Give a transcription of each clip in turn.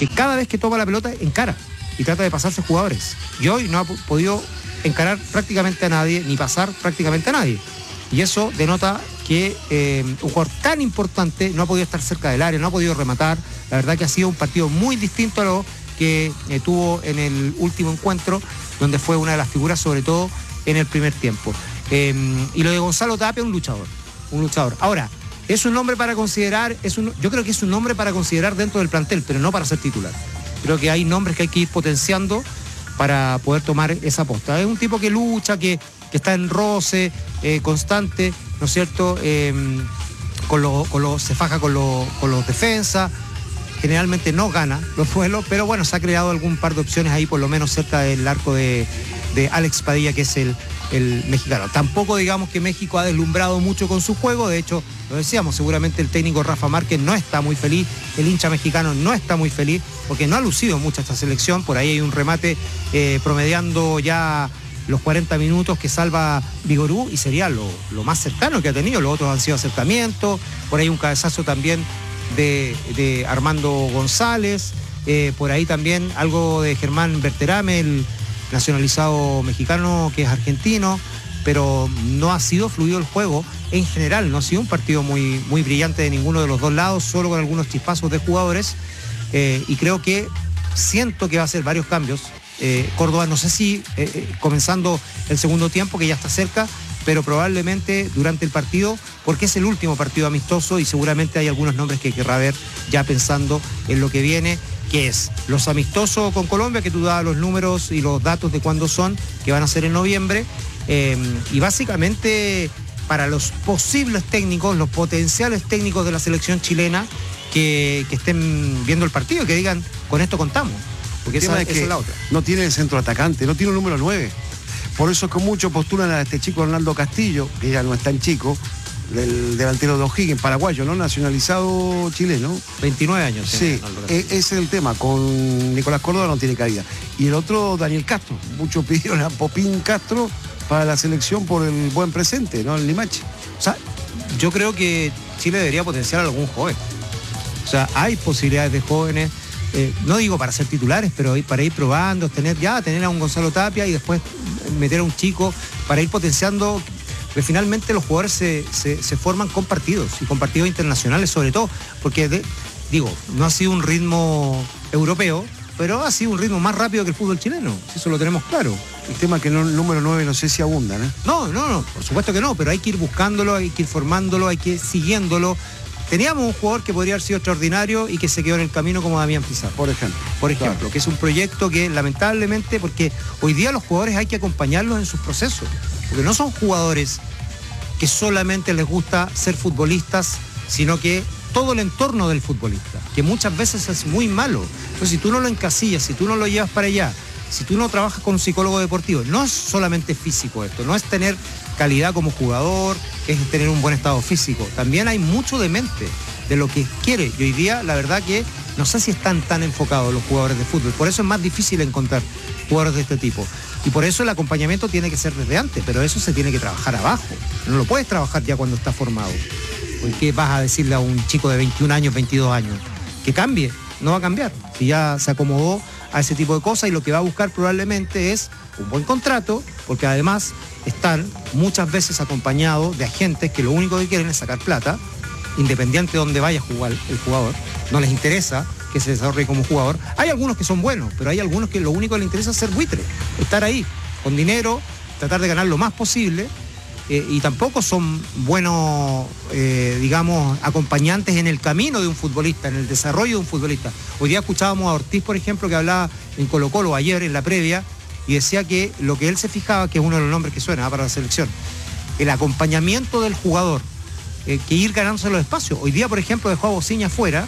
que cada vez que toma la pelota encara y trata de pasarse jugadores. Y hoy no ha podido encarar prácticamente a nadie, ni pasar prácticamente a nadie. Y eso denota que un jugador tan importante no ha podido estar cerca del área, no ha podido rematar. La verdad que ha sido un partido muy distinto a lo que tuvo en el último encuentro, donde fue una de las figuras, sobre todo en el primer tiempo. Y lo de Gonzalo Tapia, un luchador. Ahora, es un nombre para considerar, yo creo que es un nombre para considerar dentro del plantel, pero no para ser titular. Creo que hay nombres que hay que ir potenciando para poder tomar esa posta. Es un tipo que lucha, que está en roce constante, ¿no es cierto? Se faja con los defensas. Generalmente no gana los duelos, pero bueno, se ha creado algún par de opciones ahí, por lo menos cerca del arco de Alex Padilla, que es el mexicano. Tampoco digamos que México ha deslumbrado mucho con su juego, de hecho, lo decíamos, seguramente el técnico Rafa Márquez no está muy feliz, el hincha mexicano no está muy feliz, porque no ha lucido mucho esta selección. Por ahí hay un remate promediando ya los 40 minutos que salva Vigorú, y sería lo más cercano que ha tenido. Los otros han sido acercamientos, por ahí un cabezazo también de Armando González, por ahí también algo de Germán Berterame, el nacionalizado mexicano que es argentino, pero no ha sido fluido el juego en general, no ha sido un partido muy, muy brillante de ninguno de los dos lados, solo con algunos chispazos de jugadores, y creo que siento que va a hacer varios cambios. Córdoba, no sé si comenzando el segundo tiempo, que ya está cerca, pero probablemente durante el partido, porque es el último partido amistoso y seguramente hay algunos nombres que querrá ver ya pensando en lo que viene, que es los amistosos con Colombia, que tú dabas los números y los datos de cuándo son, que van a ser en noviembre, y básicamente para los posibles técnicos, los potenciales técnicos de la selección chilena que estén viendo el partido, que digan, con esto contamos, porque esa es la otra. No tiene centro atacante, no tiene un número 9. Por eso es que muchos postulan a este chico Ronaldo Castillo, que ya no es tan chico, del delantero de O'Higgins, paraguayo, ¿no? Nacionalizado chileno. 29 años. Sí, ese es el tema. Con Nicolás Córdoba no tiene cabida. Y el otro, Daniel Castro. Muchos pidieron a Popín Castro para la selección por el buen presente, ¿no? El Limache. O sea, yo creo que Chile debería potenciar a algún joven. O sea, hay posibilidades de jóvenes. No digo para ser titulares, pero para ir probando, tener a un Gonzalo Tapia y después meter a un chico para ir potenciando, porque finalmente los jugadores se forman con partidos y con partidos internacionales sobre todo, porque no ha sido un ritmo europeo, pero ha sido un ritmo más rápido que el fútbol chileno, eso lo tenemos claro. El tema es que el número 9 no sé si abunda, ¿no? No, por supuesto que no, pero hay que ir buscándolo, hay que ir formándolo, hay que ir siguiéndolo. Teníamos un jugador que podría haber sido extraordinario y que se quedó en el camino, como Damián Pizarro. Por ejemplo, claro. Que es un proyecto que lamentablemente, porque hoy día los jugadores hay que acompañarlos en sus procesos, porque no son jugadores que solamente les gusta ser futbolistas, sino que todo el entorno del futbolista, que muchas veces es muy malo. Entonces, si tú no lo encasillas, si tú no lo llevas para allá, si tú no trabajas con un psicólogo deportivo, no es solamente físico esto, no es tener calidad como jugador, es tener un buen estado físico. También hay mucho de mente, de lo que quiere. Y hoy día, la verdad que no sé si están tan enfocados los jugadores de fútbol. Por eso es más difícil encontrar jugadores de este tipo. Y por eso el acompañamiento tiene que ser desde antes, pero eso se tiene que trabajar abajo. No lo puedes trabajar ya cuando está formado. ¿Qué vas a decirle a un chico de 21 años, 22 años? Que cambie, no va a cambiar. Si ya se acomodó a ese tipo de cosas, y lo que va a buscar probablemente es un buen contrato, porque además están muchas veces acompañados de agentes que lo único que quieren es sacar plata, independiente de dónde vaya a jugar el jugador. No les interesa que se desarrolle como jugador. Hay algunos que son buenos, pero hay algunos que lo único que les interesa es ser buitre, estar ahí con dinero, tratar de ganar lo más posible, y tampoco son buenos, acompañantes en el camino de un futbolista, en el desarrollo de un futbolista. Hoy día escuchábamos a Ortiz, por ejemplo, que hablaba en Colo-Colo ayer en la previa, y decía que lo que él se fijaba, que es uno de los nombres que suena para la selección, el acompañamiento del jugador, que ir ganándose los espacios. Hoy día, por ejemplo, dejó a Bociña fuera,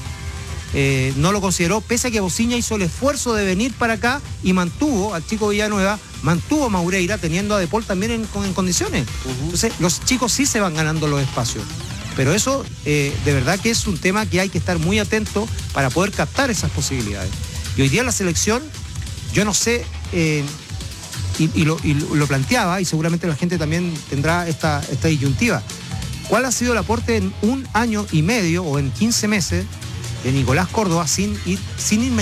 no lo consideró, pese a que Bociña hizo el esfuerzo de venir para acá y mantuvo al chico Villanueva, mantuvo a Maureira, teniendo a De Paul también en condiciones. Entonces, los chicos sí se van ganando los espacios. Pero eso, de verdad que es un tema que hay que estar muy atento para poder captar esas posibilidades. Y hoy día la selección, yo no sé, y lo planteaba, y seguramente la gente también tendrá esta disyuntiva. ¿Cuál ha sido el aporte en 1 año y medio o en 15 meses de Nicolás Córdoba sin ir